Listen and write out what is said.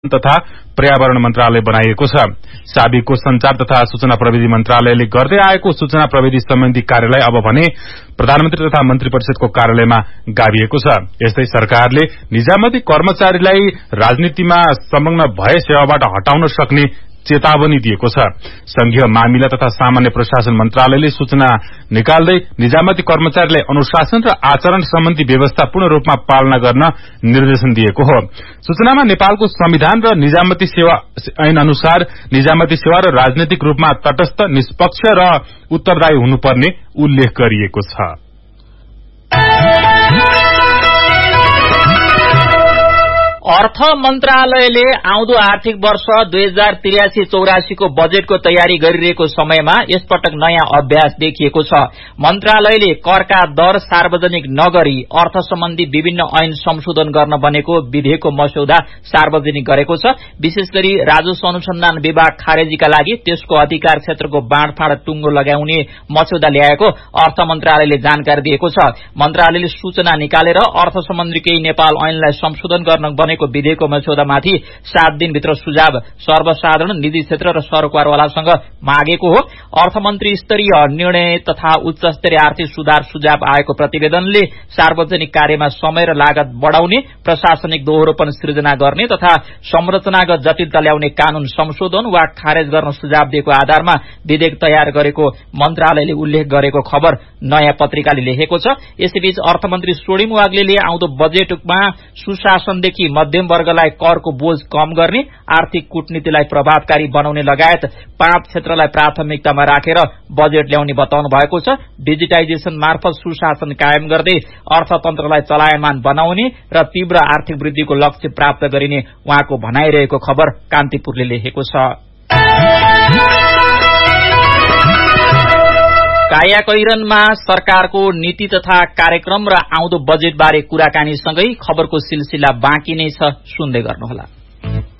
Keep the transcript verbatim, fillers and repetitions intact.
तथा पर्यावरण मन्त्रालय बनाइएको छ। साबिकको संचार तथा सूचना प्रविधि मन्त्रालयले गर्दै आएको सूचना प्रविधि सम्बन्धी कार्यालय अब भने प्रधानमन्त्री तथा मन्त्री परिषदको कार्यालयमा गाभिएको छ। यस्तै सरकारले निजामती कर्मचारीलाई राजनीतिमा संलग्न भए सेवाबाट हटाउन सक्ने चेतावनी दिएको छ। संघीय मामिला तथा सामान्य प्रशासन मन्त्रालयले सूचना निकाल्दै निजामती कर्मचारीलाई अनुशासन र आचरण सम्बन्धी व्यवस्था पूर्ण रूपमा पालना गर्न निर्देशन दिएको हो। सूचनामा नेपालको संविधान र निजामती सेवा ऐन अनुसार निजामती सेवा र राजनैतिक रूपमा तटस्थ, निष्पक्ष र उत्तरदायी हुनुपर्ने उल्लेख गरिएको छ। अर्थ मन्त्रालयले आउँदो आर्थिक वर्ष दुई हजार त्रियासी चौरासी को बजेटको तयारी गरिरहेको समयमा यसपटक नयाँ अभ्यास देखिएको छ। मन्त्रालयले करका दर सार्वजनिक नगरी अर्थ सम्बन्धी विभिन्न ऐन संशोधन गर्न बनेको विधेयकको मस्यौदा सार्वजनिक गरेको छ। विशेष गरी राजस्व अनुसन्धान विभाग खारेजीका लागि त्यसको अधिकार क्षेत्रको बाँडफाँड टुङ्गो लगाउने मस्यौदा ल्याएको अर्थ मन्त्रालयले जानकारी दिएको छ। मन्त्रालयले सूचना निकालेर अर्थ सम्बन्धी केही नेपाल ऐनलाई संशोधन गर्न बनेको विधेयकको मस्यौदामाथि सात दिनभित्र सुझाव सर्वसाधारण, निजी क्षेत्र र सरकारवालासँग मागेको हो। अर्थमन्त्री स्तरीय निर्णय तथा उच्च स्तरीय आर्थिक सुधार सुझाव आएको प्रतिवेदनले सार्वजनिक कार्यमा समय र लागत बढ़ाउने, प्रशासनिक दोहोरोपन सृजना गर्ने तथा संरचनागत जटिलता ल्याउने कानून संशोधन वा खारेज गर्न सुझाव दिएको आधारमा विधेयक तयार गरेको मन्त्रालयले उल्लेख गरेको खबर नयाँ पत्रिकाले लेखेको छ। यसैबीच अर्थमन्त्री सोडिम वाग्लेले आउँदो बजेटमा सुशासनदेखि मध्यम वर्गलाई करको बोझ कम गर्ने, आर्थिक कूटनीतिलाई प्रभावकारी बनाउने लगायत पाँच क्षेत्रलाई प्राथमिकतामा राखेर बजेट ल्याउने बताउनु भएको छ। डिजिटाइजेशन मार्फत सुशासन कायम गर्दै अर्थतन्त्रलाई चलायमान बनाउने र तीव्र आर्थिक वृद्धिको लक्ष्य प्राप्त गरिने उहाँको भनाइरहेको खबर कान्तिपुरले लेखेको छ। कायाकैरनमा सरकारको नीति तथा कार्यक्रम र आउँदो बजेटबारे कुराकानीसँगै खबरको सिलसिला बाँकी नै छ, सुन्दै गर्नुहोला।